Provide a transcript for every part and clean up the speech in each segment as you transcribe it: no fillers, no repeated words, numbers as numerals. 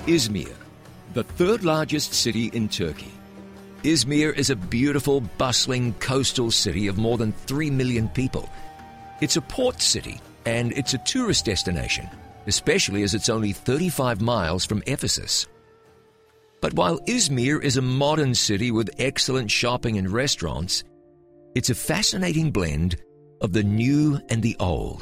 Izmir, the third largest city in Turkey. Izmir is a beautiful, bustling coastal city of more than 3 million people. It's a port city and it's a tourist destination, especially as it's only 35 miles from Ephesus. But while Izmir is a modern city with excellent shopping and restaurants, it's a fascinating blend of the new and the old.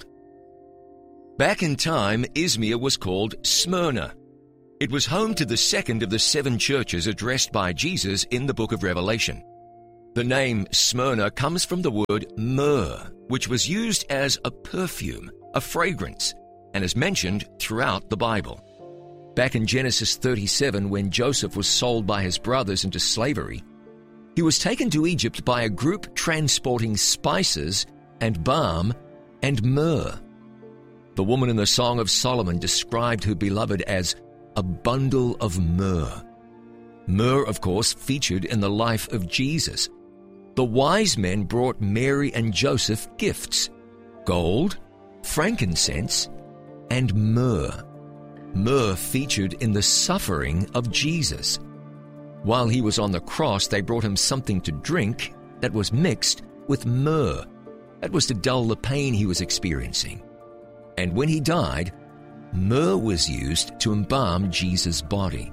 Back in time, Izmir was called Smyrna. It was home to the second of the 7 churches addressed by Jesus in the book of Revelation. The name Smyrna comes from the word myrrh, which was used as a perfume, a fragrance, and is mentioned throughout the Bible. Back in Genesis 37, when Joseph was sold by his brothers into slavery, he was taken to Egypt by a group transporting spices and balm and myrrh. The woman in the Song of Solomon described her beloved as a bundle of myrrh. Myrrh, of course, featured in the life of Jesus. The wise men brought Mary and Joseph gifts: gold, frankincense, and myrrh. Myrrh featured in the suffering of Jesus. While he was on the cross, they brought him something to drink that was mixed with myrrh. That was to dull the pain he was experiencing. And when he died, myrrh was used to embalm Jesus' body.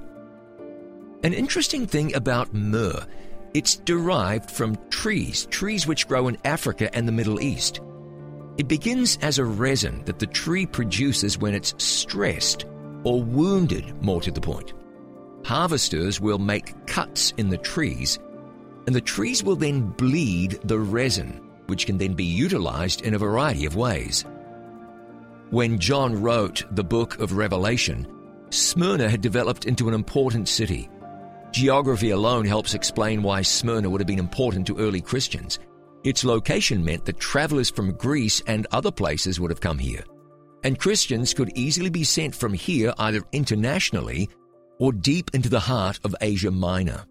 An interesting thing about myrrh, it's derived from trees which grow in Africa and the Middle East. It begins as a resin that the tree produces when it's stressed or wounded, more to the point. Harvesters will make cuts in the trees, and the trees will then bleed the resin, which can then be utilized in a variety of ways. When John wrote the book of Revelation, Smyrna had developed into an important city. Geography alone helps explain why Smyrna would have been important to early Christians. Its location meant that travelers from Greece and other places would have come here, and Christians could easily be sent from here either internationally or deep into the heart of Asia Minor.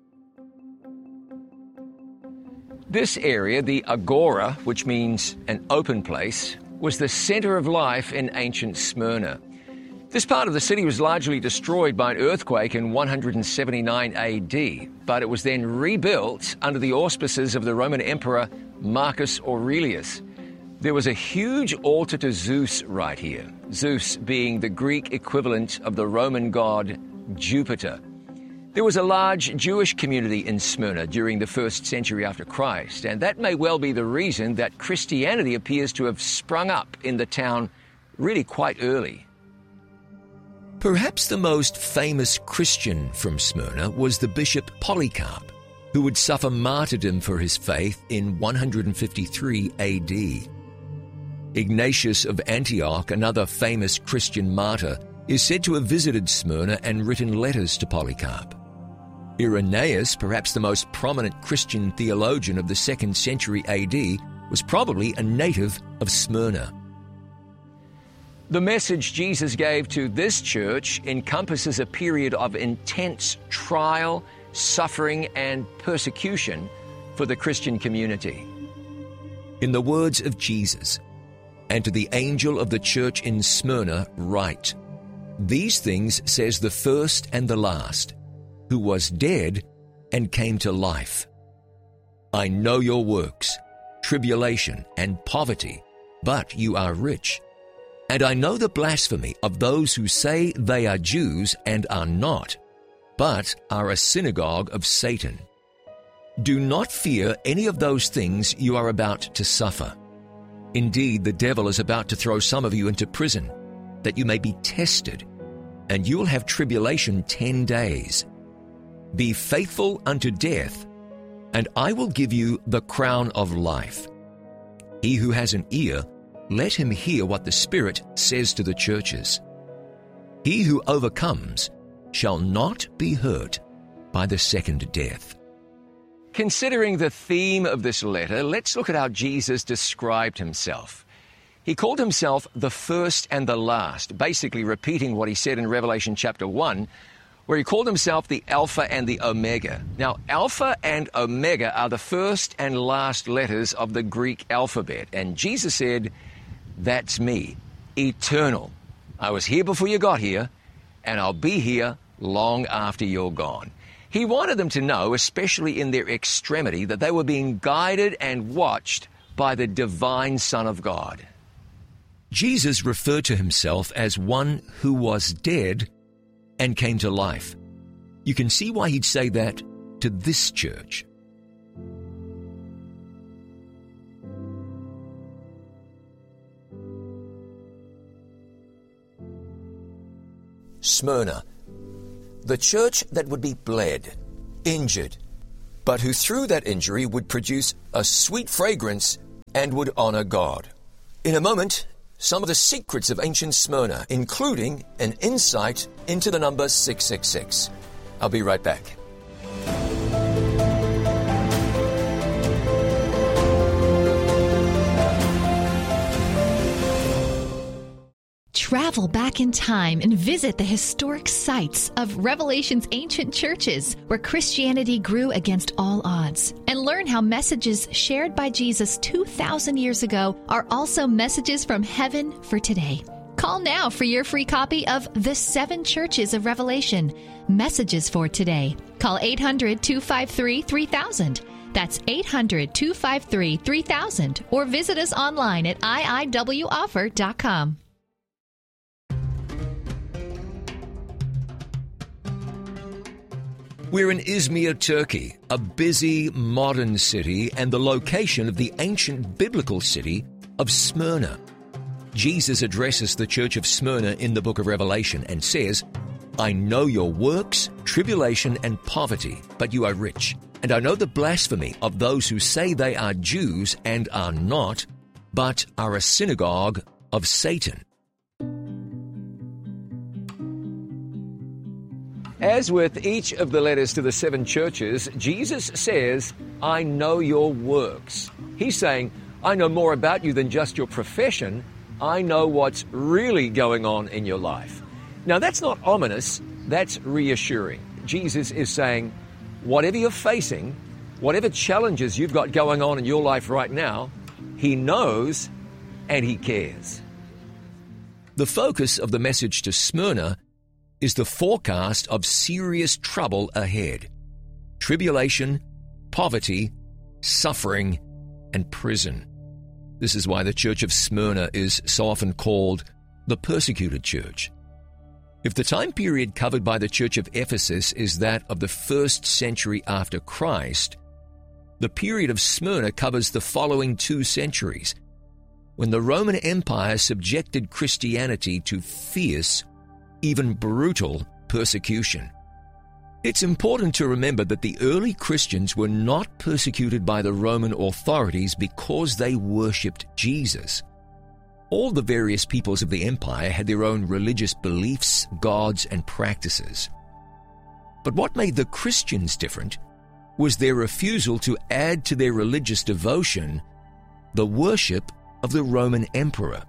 This area, the Agora, which means an open place, was the center of life in ancient Smyrna. This part of the city was largely destroyed by an earthquake in 179 AD, but it was then rebuilt under the auspices of the Roman Emperor Marcus Aurelius. There was a huge altar to Zeus right here, Zeus being the Greek equivalent of the Roman god Jupiter. There was a large Jewish community in Smyrna during the 1st century after Christ, and that may well be the reason that Christianity appears to have sprung up in the town really quite early. Perhaps the most famous Christian from Smyrna was the Bishop Polycarp, who would suffer martyrdom for his faith in 153 AD. Ignatius of Antioch, another famous Christian martyr, is said to have visited Smyrna and written letters to Polycarp. Irenaeus, perhaps the most prominent Christian theologian of the 2nd century AD, was probably a native of Smyrna. The message Jesus gave to this church encompasses a period of intense trial, suffering, and persecution for the Christian community. In the words of Jesus, "And to the angel of the church in Smyrna write, These things says the first and the last, who was dead and came to life. I know your works, tribulation and poverty, but you are rich. And I know the blasphemy of those who say they are Jews and are not, but are a synagogue of Satan. Do not fear any of those things you are about to suffer. Indeed, the devil is about to throw some of you into prison, that you may be tested, and you will have tribulation 10 days. Be faithful unto death, and I will give you the crown of life. He who has an ear, let him hear what the Spirit says to the churches. He who overcomes shall not be hurt by the second death." Considering the theme of this letter, let's look at how Jesus described himself. He called himself the first and the last, basically repeating what he said in Revelation chapter 1, where he called himself the Alpha and the Omega. Now, Alpha and Omega are the first and last letters of the Greek alphabet, and Jesus said, "That's me, eternal. I was here before you got here, and I'll be here long after you're gone. He wanted them to know, especially in their extremity, that they were being guided and watched by the divine Son of God. Jesus referred to himself as one who was dead and came to life. You can see why he'd say that to this church. Smyrna, the church that would be bled, injured, but who through that injury would produce a sweet fragrance and would honor God. In a moment, some of the secrets of ancient Smyrna, including an insight into the number 666. I'll be right back. Travel back in time and visit the historic sites of Revelation's ancient churches where Christianity grew against all odds, and learn how messages shared by Jesus 2,000 years ago are also messages from heaven for today. Call now for your free copy of The 7 Churches of Revelation, Messages for Today. Call 800-253-3000. That's 800-253-3000, or visit us online at iiwoffer.com. We're in Izmir, Turkey, a busy modern city and the location of the ancient biblical city of Smyrna. Jesus addresses the church of Smyrna in the book of Revelation and says, "I know your works, tribulation, and poverty, but you are rich. And I know the blasphemy of those who say they are Jews and are not, but are a synagogue of Satan." As with each of the letters to the 7 churches, Jesus says, "I know your works." He's saying, I know more about you than just your profession. I know what's really going on in your life. Now, that's not ominous, that's reassuring. Jesus is saying, whatever you're facing, whatever challenges you've got going on in your life right now, He knows and He cares. The focus of the message to Smyrna is the forecast of serious trouble ahead. Tribulation, poverty, suffering, and prison. This is why the church of Smyrna is so often called the persecuted church. If the time period covered by the church of Ephesus is that of the 1st century after Christ, the period of Smyrna covers the following 2 centuries, when the Roman Empire subjected Christianity to fierce, even brutal persecution. It's important to remember that the early Christians were not persecuted by the Roman authorities because they worshipped Jesus. All the various peoples of the empire had their own religious beliefs, gods, and practices. But what made the Christians different was their refusal to add to their religious devotion the worship of the Roman emperor.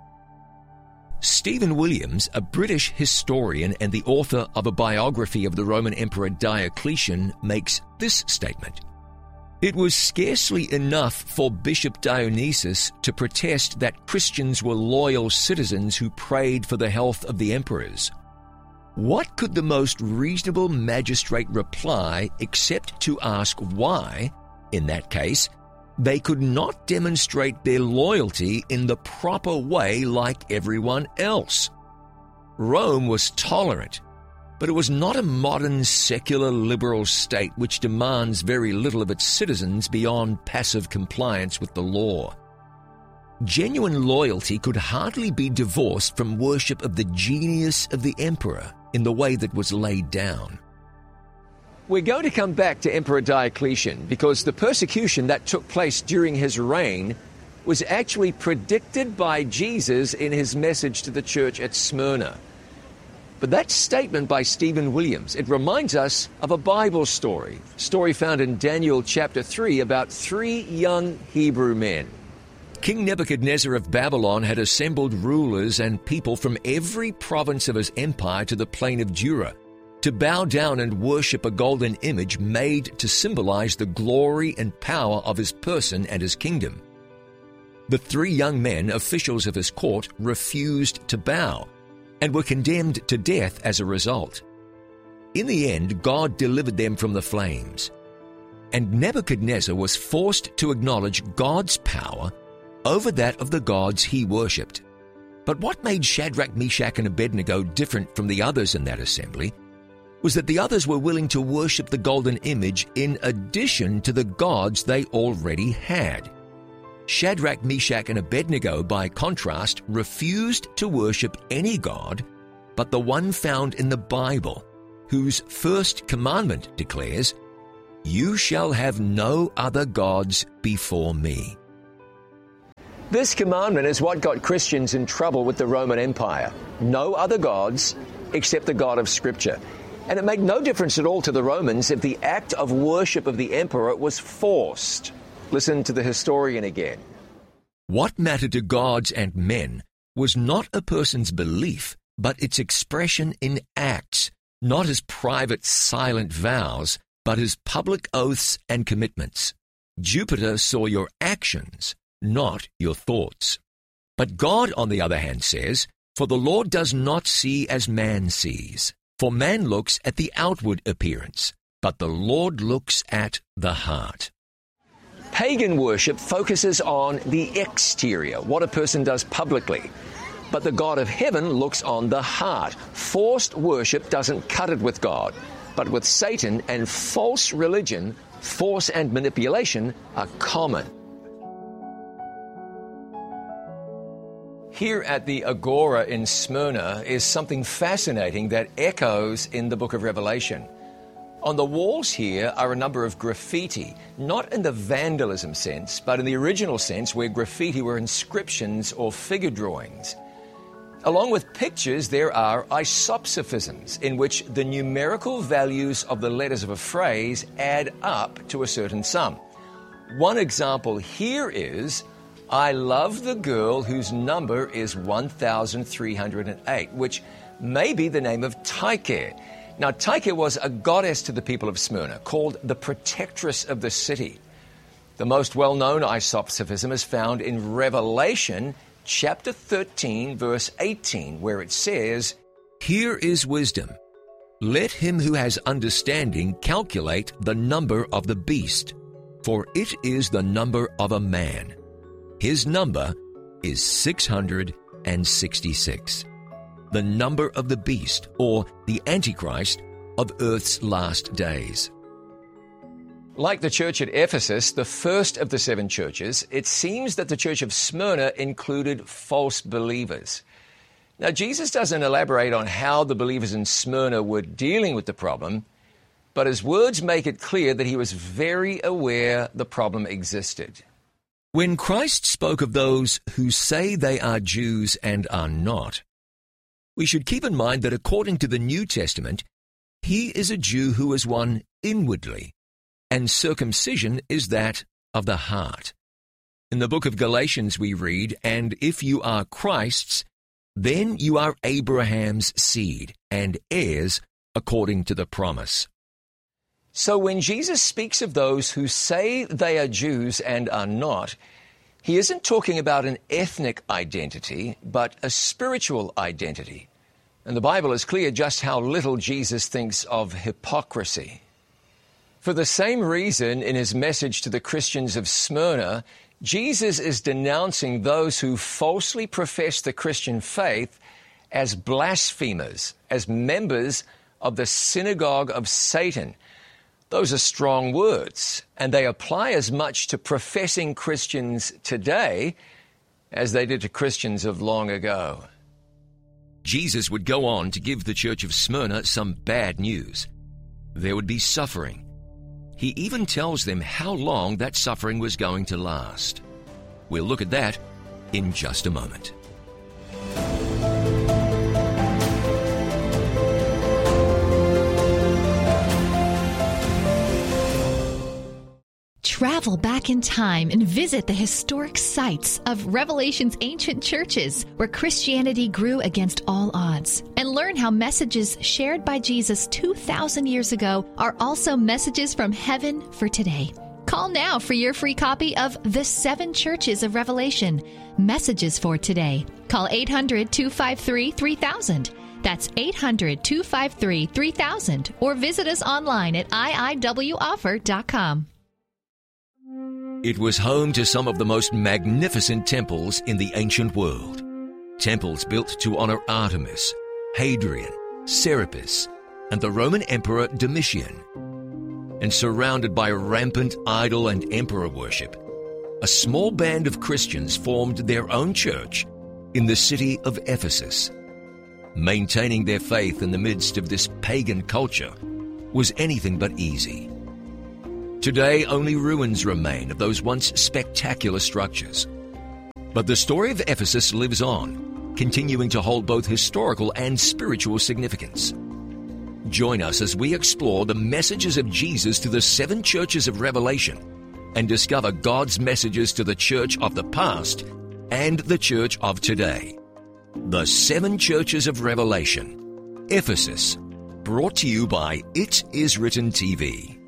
Stephen Williams, a British historian and the author of a biography of the Roman Emperor Diocletian, makes this statement. It was scarcely enough for Bishop Dionysius to protest that Christians were loyal citizens who prayed for the health of the emperors. What could the most reasonable magistrate reply except to ask why, in that case, they could not demonstrate their loyalty in the proper way like everyone else? Rome was tolerant, but it was not a modern secular liberal state which demands very little of its citizens beyond passive compliance with the law. Genuine loyalty could hardly be divorced from worship of the genius of the emperor in the way that was laid down. We're going to come back to Emperor Diocletian because the persecution that took place during his reign was actually predicted by Jesus in his message to the church at Smyrna. But that statement by Stephen Williams, it reminds us of a Bible story found in Daniel chapter 3 about 3 young Hebrew men. King Nebuchadnezzar of Babylon had assembled rulers and people from every province of his empire to the plain of Dura, to bow down and worship a golden image made to symbolize the glory and power of his person and his kingdom. The 3 young men, officials of his court, refused to bow and were condemned to death as a result. in the end, God delivered them from the flames. And Nebuchadnezzar was forced to acknowledge God's power over that of the gods he worshipped. But what made Shadrach, Meshach, and Abednego different from the others in that assembly was that the others were willing to worship the golden image in addition to the gods they already had. Shadrach, Meshach, and Abednego, by contrast, refused to worship any god but the one found in the Bible, whose first commandment declares, "You shall have no other gods before me." This commandment is what got Christians in trouble with the Roman Empire. No other gods except the God of Scripture. And it made no difference at all to the Romans if the act of worship of the emperor was forced. Listen to the historian again. What mattered to gods and men was not a person's belief, but its expression in acts, not as private silent vows, but as public oaths and commitments. Jupiter saw your actions, not your thoughts. But God, on the other hand, says, "For the Lord does not see as man sees. For man looks at the outward appearance, but the Lord looks at the heart." Pagan worship focuses on the exterior, what a person does publicly. But the God of heaven looks on the heart. Forced worship doesn't cut it with God. But with Satan and false religion, force and manipulation are common. Here at the Agora in Smyrna is something fascinating that echoes in the book of Revelation. On the walls here are a number of graffiti, not in the vandalism sense, but in the original sense where graffiti were inscriptions or figure drawings. Along with pictures, there are isopsophisms, in which the numerical values of the letters of a phrase add up to a certain sum. One example here is, "I love the girl whose number is 1308, which may be the name of Tyche. Now, Tyche was a goddess to the people of Smyrna, called the protectress of the city. The most well-known isopsophism is found in Revelation chapter 13, verse 18, where it says, "Here is wisdom. Let him who has understanding calculate the number of the beast, for it is the number of a man. His number is 666. The number of the beast, or the Antichrist, of earth's last days." Like the church at Ephesus, the first of the seven churches, it seems that the church of Smyrna included false believers. Now, Jesus doesn't elaborate on how the believers in Smyrna were dealing with the problem, but his words make it clear that he was very aware the problem existed. When Christ spoke of those who say they are Jews and are not, we should keep in mind that according to the New Testament, he is a Jew who is one inwardly, and circumcision is that of the heart. In the book of Galatians we read, "And if you are Christ's, then you are Abraham's seed, and heirs according to the promise." So when Jesus speaks of those who say they are Jews and are not, he isn't talking about an ethnic identity, but a spiritual identity. And the Bible is clear just how little Jesus thinks of hypocrisy. For the same reason, in his message to the Christians of Smyrna, Jesus is denouncing those who falsely profess the Christian faith as blasphemers, as members of the synagogue of Satan. Those are strong words, and they apply as much to professing Christians today as they did to Christians of long ago. Jesus would go on to give the church of Smyrna some bad news. There would be suffering. He even tells them how long that suffering was going to last. We'll look at that in just a moment. Travel back in time and visit the historic sites of Revelation's ancient churches where Christianity grew against all odds, and learn how messages shared by Jesus 2,000 years ago are also messages from heaven for today. Call now for your free copy of The Seven Churches of Revelation, Messages for Today. Call 800-253-3000. That's 800-253-3000 or visit us online at iiwoffer.com. It was home to some of the most magnificent temples in the ancient world. Temples built to honor Artemis, Hadrian, Serapis, and the Roman Emperor Domitian. And surrounded by rampant idol and emperor worship, a small band of Christians formed their own church in the city of Ephesus. Maintaining their faith in the midst of this pagan culture was anything but easy. Today, only ruins remain of those once spectacular structures. But the story of Ephesus lives on, continuing to hold both historical and spiritual significance. Join us as we explore the messages of Jesus to the 7 churches of Revelation and discover God's messages to the church of the past and the church of today. The 7 churches of Revelation, Ephesus, brought to you by It Is Written TV.